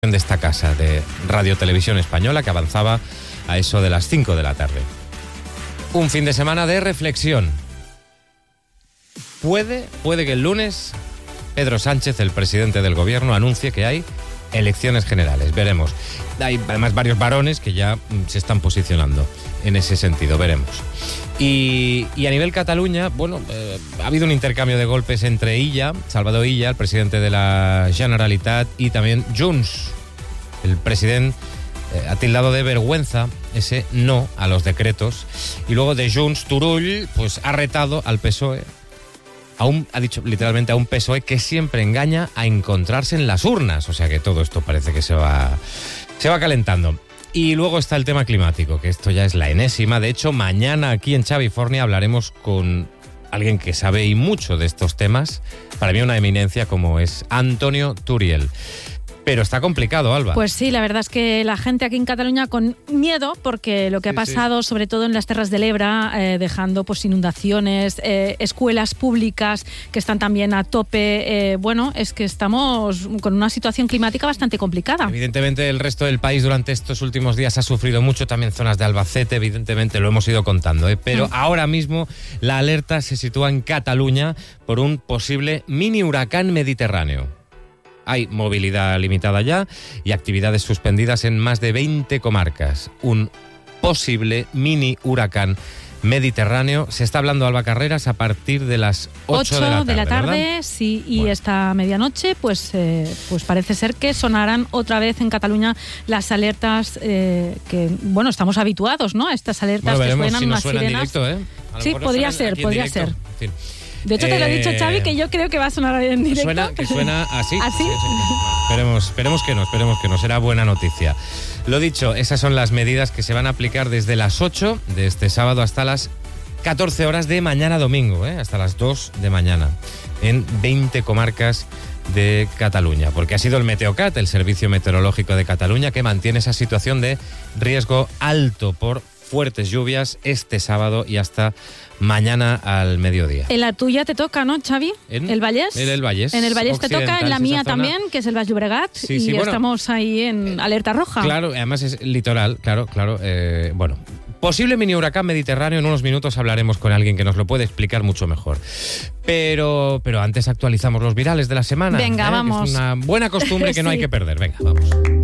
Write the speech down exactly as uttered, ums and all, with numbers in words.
de esta casa de Radio Televisión Española que avanzaba a eso de las cinco de la tarde. Un fin de semana de reflexión. Puede, puede que el lunes Pedro Sánchez, el presidente del gobierno, anuncie que hay elecciones generales. Veremos. Hay además varios varones que ya se están posicionando en ese sentido. Veremos. Y, y a nivel Cataluña, bueno, eh, ha habido un intercambio de golpes entre Illa, Salvador Illa, el presidente de la Generalitat, y también Junts, el presidente, eh, ha tildado de vergüenza ese no a los decretos. Y luego de Junts, Turull, pues ha retado al P S O E, a un, ha dicho literalmente a un P S O E que siempre engaña a encontrarse en las urnas. O sea que todo esto parece que se va, se va calentando. Y luego está el tema climático, que esto ya es la enésima. De hecho, mañana aquí en Xavifornia hablaremos con alguien que sabe y mucho de estos temas. Para mí una eminencia, como es Antonio Turiel. Pero está complicado, Alba. Pues sí, la verdad es que la gente aquí en Cataluña con miedo, porque lo que sí, ha pasado, sí. sobre todo en las Terras del Ebre, eh, dejando pues inundaciones, eh, escuelas públicas que están también a tope, eh, bueno, es que estamos con una situación climática bastante complicada. Evidentemente el resto del país durante estos últimos días ha sufrido mucho, también zonas de Albacete, evidentemente lo hemos ido contando, ¿eh? pero mm. ahora mismo la alerta se sitúa en Cataluña por un posible mini huracán mediterráneo. Hay movilidad limitada ya y actividades suspendidas en más de veinte comarcas. Un posible mini huracán mediterráneo. Se está hablando, Alba Carreras, a partir de las ocho de la tarde, de la tarde, ¿verdad? Sí, y bueno. esta medianoche pues, eh, pues parece ser que sonarán otra vez en Cataluña las alertas eh, que, bueno, estamos habituados, ¿no? A estas alertas bueno, que suenan si unas suena sirenas. En directo, ¿eh? Sí, podría ser, podría ser. En fin. De hecho, te lo he dicho, Xavi, que yo creo que va a sonar en directo. Suena, que suena así. ¿Así? Sí, sí, sí. Bueno, esperemos, esperemos que no, esperemos que no. Será buena noticia. Lo dicho, esas son las medidas que se van a aplicar desde las ocho de este sábado hasta las catorce horas de mañana domingo, ¿eh? Hasta las dos de mañana, en veinte comarcas de Cataluña. Porque ha sido el Meteocat, el Servicio Meteorológico de Cataluña, que mantiene esa situación de riesgo alto por fuertes lluvias este sábado y hasta mañana al mediodía. En la tuya te toca, ¿no, Xavi? ¿En el Vallès. En el Vallès. En el Vallès te toca, en la mía también, que es el Baix Llobregat, sí, y sí, bueno, estamos ahí en eh, alerta roja. Claro, además es litoral, claro, claro. Eh, bueno, posible mini huracán mediterráneo, en unos minutos hablaremos con alguien que nos lo puede explicar mucho mejor. Pero, pero antes actualizamos los virales de la semana. Venga, ¿eh? vamos. Que es una buena costumbre que no sí. hay que perder. Venga, vamos.